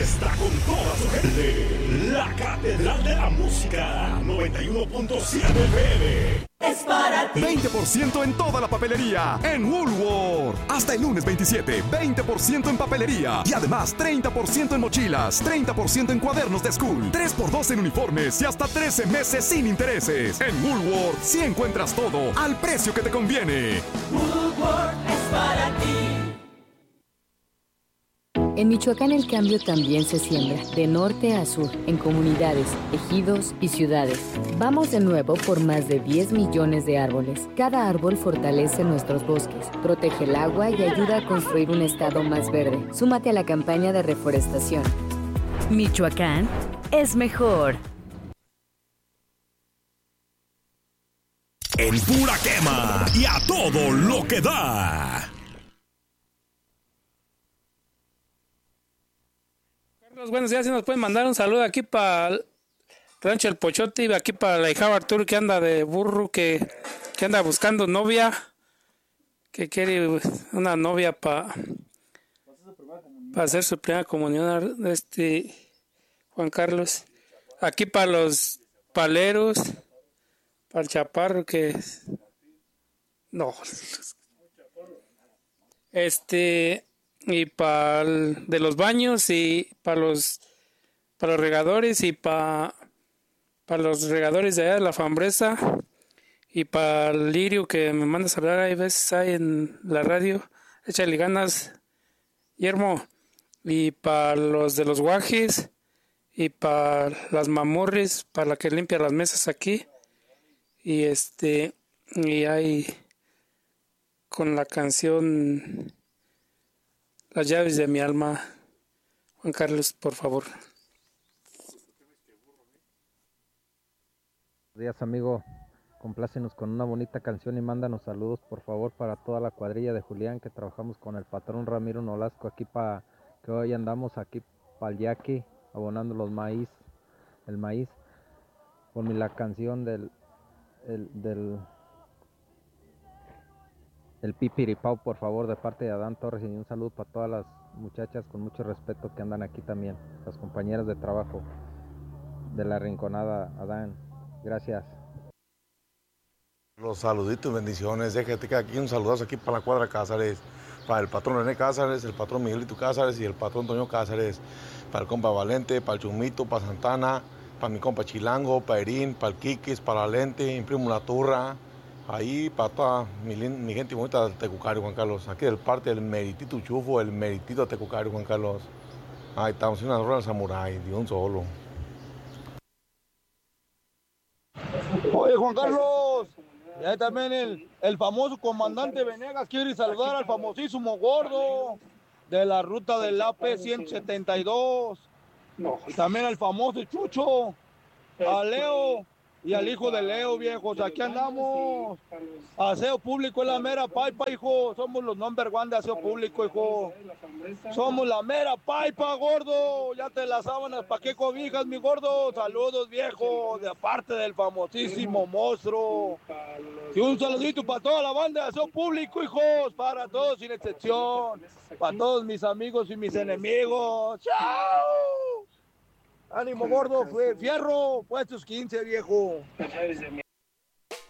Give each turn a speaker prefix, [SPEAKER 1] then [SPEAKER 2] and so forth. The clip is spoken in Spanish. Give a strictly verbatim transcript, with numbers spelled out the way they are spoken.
[SPEAKER 1] está con toda su gente. La Catedral de la Música, noventa y uno punto siete F M.
[SPEAKER 2] Es para ti.
[SPEAKER 3] veinte por ciento en toda la papelería en Woolworth. Hasta el lunes veintisiete, veinte por ciento en papelería. Y además treinta por ciento en mochilas, treinta por ciento en cuadernos de school, tres por dos en uniformes y hasta trece meses sin intereses. En Woolworth sí encuentras todo al precio que te conviene.
[SPEAKER 2] Woolworth es para ti.
[SPEAKER 4] En Michoacán el cambio también se siembra, de norte a sur, en comunidades, ejidos y ciudades. Vamos de nuevo por más de diez millones de árboles. Cada árbol fortalece nuestros bosques, protege el agua y ayuda a construir un estado más verde. Súmate a la campaña de reforestación.
[SPEAKER 5] Michoacán es mejor.
[SPEAKER 1] En pura quema y a todo lo que da.
[SPEAKER 6] Buenos días, si nos pueden mandar un saludo aquí para el Rancho El Pochote y aquí para la hija Arturo que anda de burro, que, que anda buscando novia, que quiere una novia para para hacer su primera comunión, este Juan Carlos. Aquí para los paleros, para el chaparro que no, este y para de los baños y para los para los regadores y para para los regadores de allá de la Fambresa y para el Lirio que me manda a saludar hay veces ahí en la radio, échale ganas Yermo, y para los de los guajes y para las mamorres, para la que limpia las mesas aquí y este y hay con la canción Las llaves de mi alma, Juan Carlos, por favor.
[SPEAKER 7] Buenos días, amigo. Complácenos con una bonita canción y mándanos saludos, por favor, para toda la cuadrilla de Julián, que trabajamos con el patrón Ramiro Nolasco, aquí para que hoy andamos aquí para el yaqui, abonando los maíz, el maíz. Ponme la canción del, el, del El Pipiripau, por favor, de parte de Adán Torres, y un saludo para todas las muchachas con mucho respeto que andan aquí también, las compañeras de trabajo de la Rinconada, Adán. Gracias.
[SPEAKER 8] Los saluditos y bendiciones. Déjate que aquí un saludazo aquí para la cuadra Cázares, para el patrón René Cázares, el patrón Miguelito Cázares y el patrón Toño Cázares, para el compa Valente, para el Chumito, para Santana, para mi compa Chilango, para Erín, para el Quiquis, para la Lente, imprimo la turra. Ahí para toda mi, mi gente bonita de Tecucari, Juan Carlos. Aquí del parte del meritito chufo, el meritito Tecucari, Juan Carlos. Ahí estamos en una rueda samurái, de un solo.
[SPEAKER 9] Oye, Juan Carlos, y ahí también el, el famoso comandante Venegas quiere saludar al famosísimo gordo de la ruta del A P ciento setenta y dos. Y también al famoso Chucho, a Leo. Y al hijo de Leo, viejos, aquí andamos. Aseo público es la mera paipa, hijo. Somos los number one de aseo público, hijo. Somos la mera paipa, gordo. Ya te las sábanas, ¿para qué cobijas, mi gordo? Saludos, viejo, de parte del famosísimo monstruo. Y un saludito para toda la banda de aseo público, hijos. Para todos, sin excepción. Para todos mis amigos y mis enemigos. ¡Chao! Ánimo, gordo, fue fierro, puestos quince, viejo.